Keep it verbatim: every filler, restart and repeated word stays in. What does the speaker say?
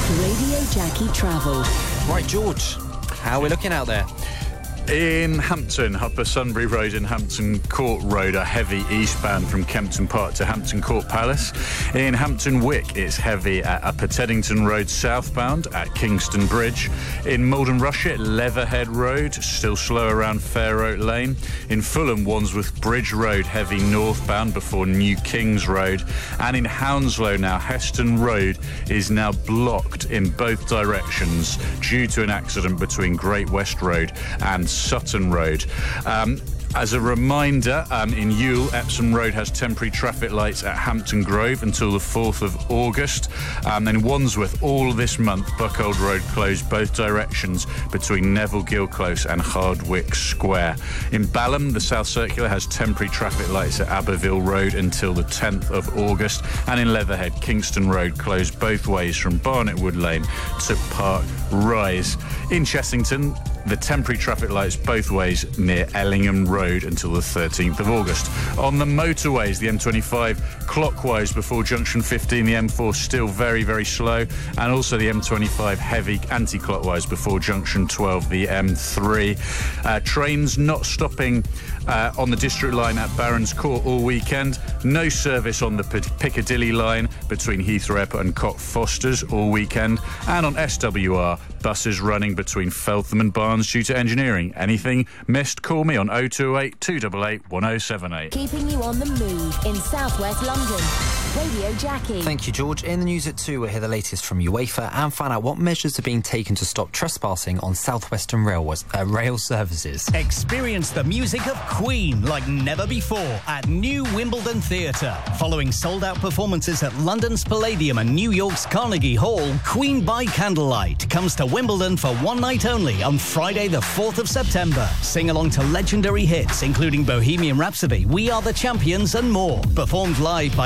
Radio Jackie Travel. Right, George, how are we looking out there? In Hampton, Upper Sunbury Road and Hampton Court Road are heavy eastbound from Kempton Park to Hampton Court Palace. In Hampton Wick, it's heavy at Upper Teddington Road southbound at Kingston Bridge. In Malden Rushet, Leatherhead Road, still slow around Fair Oak Lane. In Fulham, Wandsworth Bridge Road, heavy northbound before New Kings Road. And in Hounslow now, Heston Road is now blocked in both directions due to an accident between Great West Road and Sutton Road. Um, As a reminder, um, in Ewell, Epsom Road has temporary traffic lights at Hampton Grove until the fourth of August. Um, in Wandsworth, all this month, Buckhold Road closed both directions between Neville Gill Close and Hardwick Square. In Balham, the South Circular has temporary traffic lights at Aberville Road until the tenth of August. And in Leatherhead, Kingston Road closed both ways from Barnet Wood Lane to Park Rise. In Chessington, the temporary traffic lights both ways near Ellingham Road until the thirteenth of August. On the motorways, the M twenty-five clockwise before junction fifteen, the M four still very, very slow, and also the M twenty-five heavy anti-clockwise before junction twelve, the M three. Uh, trains not stopping uh, on the District line at Barons Court all weekend. No service on the Piccadilly line between Heathrow Airport and Cockfosters all weekend. And on S W R, buses running between Feltham and Barnes due to engineering. Anything missed, call me on oh two oh eight, two eight eight, one oh seven eight. Keeping you on the move in southwest London. Radio Jackie. Thank you, George. In the news at two, we'll hear the latest from UEFA and find out what measures are being taken to stop trespassing on Southwestern Railways, uh, rail services. Experience the music of Queen like never before at New Wimbledon Theatre. Following sold-out performances at London's Palladium and New York's Carnegie Hall, Queen by Candlelight comes to Wimbledon for one night only on Friday the fourth of September. Sing along to legendary hits including Bohemian Rhapsody, We Are the Champions and more. Performed live by